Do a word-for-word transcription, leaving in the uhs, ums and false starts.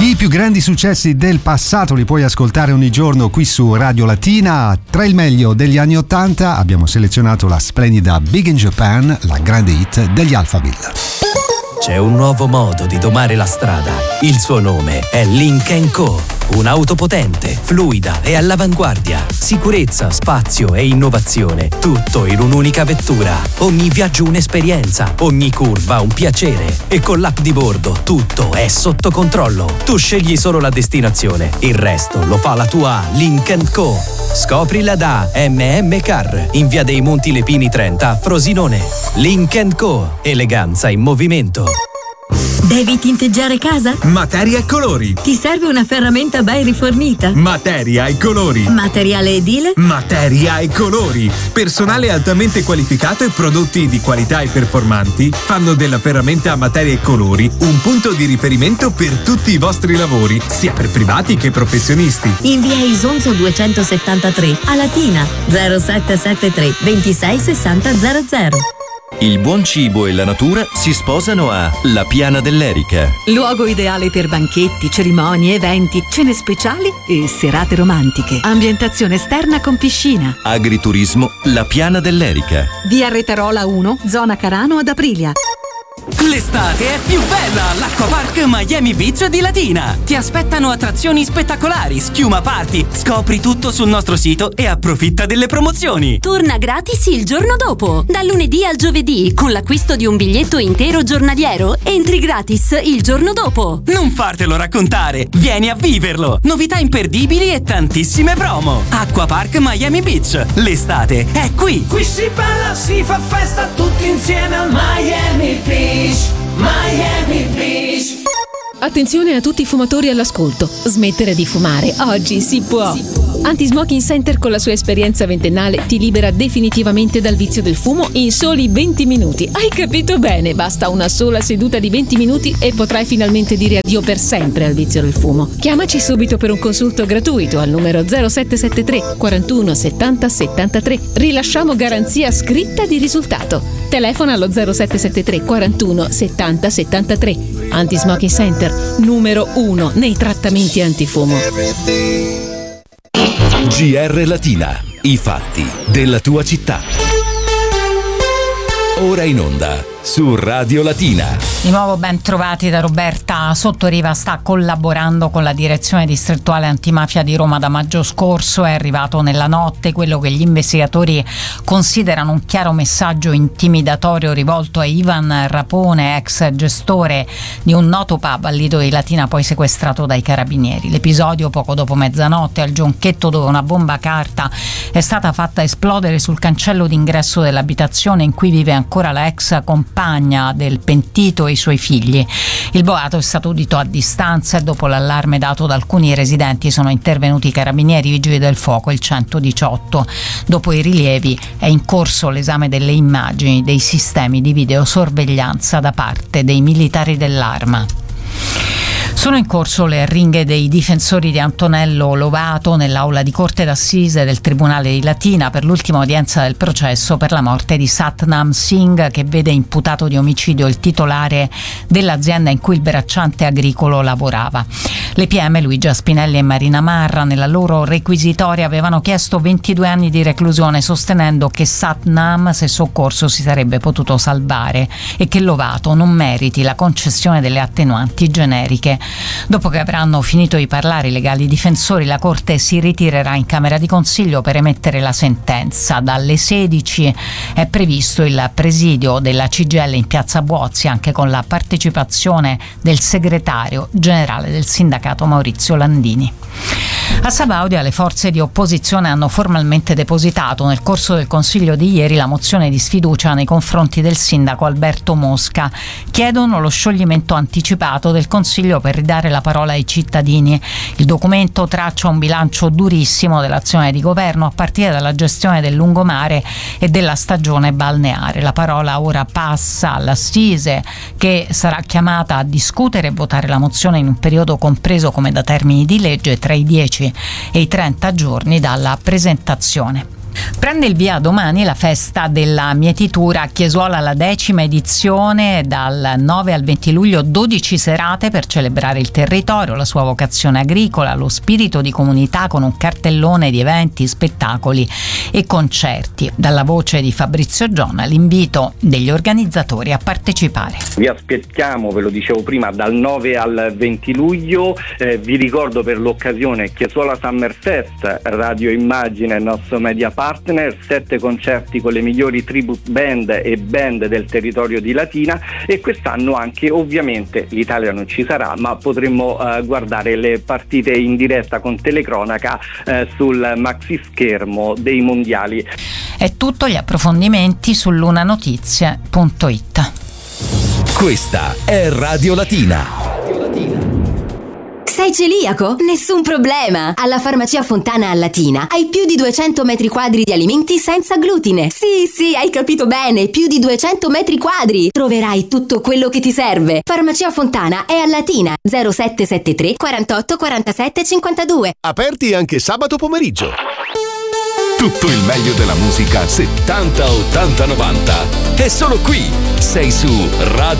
I più grandi successi del passato li puoi ascoltare ogni giorno qui su Radio Latina. Tra il meglio degli anni ottanta abbiamo selezionato la splendida Big in Japan, la grande hit degli Alphaville. C'è un nuovo modo di domare la strada. Il suo nome è Lynk and Co. Un'auto potente, fluida e all'avanguardia. Sicurezza, spazio e innovazione. Tutto in un'unica vettura. Ogni viaggio un'esperienza. Ogni curva un piacere. E con l'app di bordo tutto è sotto controllo. Tu scegli solo la destinazione. Il resto lo fa la tua Lynk and Co. Scoprila da M M Car in via dei Monti Lepini trenta a Frosinone. Lynk and Co. Eleganza in movimento. Devi tinteggiare casa? Materia e colori. Ti serve una ferramenta ben rifornita? Materia e colori. Materiale edile? Materia e colori. Personale altamente qualificato e prodotti di qualità e performanti fanno della ferramenta Materia e Colori un punto di riferimento per tutti i vostri lavori, sia per privati che professionisti. In via Isonzo duecentosettantatré a Latina zero sette sette tre ventisei sessanta zero zero. Il buon cibo e la natura si sposano a La Piana dell'Erica. Luogo ideale per banchetti, cerimonie, eventi, cene speciali e serate romantiche. Ambientazione esterna con piscina. Agriturismo La Piana dell'Erica. Via Retarola uno, zona Carano ad Aprilia. L'estate è più bella all'Acquapark Miami Beach di Latina. Ti aspettano attrazioni spettacolari, schiuma party. Scopri tutto sul nostro sito e approfitta delle promozioni. Torna gratis il giorno dopo. Dal lunedì al giovedì, con l'acquisto di un biglietto intero giornaliero, entri gratis il giorno dopo. Non fartelo raccontare, vieni a viverlo. Novità imperdibili e tantissime promo. Acquapark Miami Beach. L'estate è qui. Qui si balla, si fa festa tutti insieme a Miami Beach. Miami Beach. Attenzione a tutti i fumatori all'ascolto. Smettere di fumare oggi si può. Anti-Smoking Center con la sua esperienza ventennale ti libera definitivamente dal vizio del fumo in soli venti minuti. Hai capito bene? Basta una sola seduta di venti minuti e potrai finalmente dire addio per sempre al vizio del fumo. Chiamaci subito per un consulto gratuito al numero zero sette sette tre quarantuno settanta settantatré. Rilasciamo garanzia scritta di risultato. Telefona allo zero sette sette tre quarantuno settanta settantatré. Anti-Smoking Center, numero uno nei trattamenti antifumo. G R Latina, i fatti della tua città. Ora in onda su Radio Latina. Di nuovo ben trovati da Roberta Sottoriva. Sta collaborando con la direzione distrettuale antimafia di Roma da maggio scorso. È arrivato nella notte quello che gli investigatori considerano un chiaro messaggio intimidatorio rivolto a Ivan Rapone, ex gestore di un noto pub al Lido di Latina, poi sequestrato dai carabinieri. L'episodio poco dopo mezzanotte al Gionchetto, dove una bomba carta è stata fatta esplodere sul cancello d'ingresso dell'abitazione in cui vive ancora la ex compagna del pentito e i suoi figli. Il boato è stato udito a distanza e dopo l'allarme dato da alcuni residenti sono intervenuti i carabinieri, i vigili del fuoco e il centodiciotto. Dopo i rilievi è in corso l'esame delle immagini dei sistemi di videosorveglianza da parte dei militari dell'Arma. Sono in corso le arringhe dei difensori di Antonello Lovato nell'aula di corte d'assise del Tribunale di Latina per l'ultima udienza del processo per la morte di Satnam Singh, che vede imputato di omicidio il titolare dell'azienda in cui il bracciante agricolo lavorava. Le P M Luigia Spinelli e Marina Marra nella loro requisitoria avevano chiesto ventidue anni di reclusione, sostenendo che Satnam, se soccorso, si sarebbe potuto salvare e che Lovato non meriti la concessione delle attenuanti generiche. Dopo che avranno finito di parlare i legali difensori, la Corte si ritirerà in Camera di Consiglio per emettere la sentenza. Dalle sedici è previsto il presidio della C G I L in Piazza Buozzi, anche con la partecipazione del segretario generale del sindacato Maurizio Landini. A Sabaudia le forze di opposizione hanno formalmente depositato nel corso del Consiglio di ieri la mozione di sfiducia nei confronti del sindaco Alberto Mosca. Chiedono lo scioglimento anticipato del Consiglio per ridare la parola ai cittadini. Il documento traccia un bilancio durissimo dell'azione di governo a partire dalla gestione del lungomare e della stagione balneare. La parola ora passa all'Assise, che sarà chiamata a discutere e votare la mozione in un periodo compreso come da termini di legge tra i dieci e i trenta giorni dalla presentazione. Prende il via domani la festa della mietitura a Chiesuola, la decima edizione, dal nove al venti luglio, dodici serate per celebrare il territorio, la sua vocazione agricola, lo spirito di comunità, con un cartellone di eventi, spettacoli e concerti. Dalla voce di Fabrizio Giona l'invito degli organizzatori a partecipare. Vi aspettiamo, ve lo dicevo prima, dal nove al venti luglio. Eh, vi ricordo per l'occasione Chiesuola Summer Fest, Radio Immagine, il nostro media partner, sette concerti con le migliori tribute band e band del territorio di Latina, e quest'anno anche, ovviamente l'Italia non ci sarà, ma potremmo eh, guardare le partite in diretta con telecronaca eh, sul maxi schermo dei mondiali. È tutto, gli approfondimenti su lunanotizie punto it. Questa è Radio Latina. Sei celiaco? Nessun problema! Alla Farmacia Fontana a Latina hai più di duecento metri quadri di alimenti senza glutine. Sì, sì, hai capito bene, più di duecento metri quadri. Troverai tutto quello che ti serve. Farmacia Fontana è a Latina, zero sette sette tre quarantotto quarantasette cinquantadue. Aperti anche sabato pomeriggio. Tutto il meglio della musica settanta, ottanta, novanta. È solo qui. Sei su Radio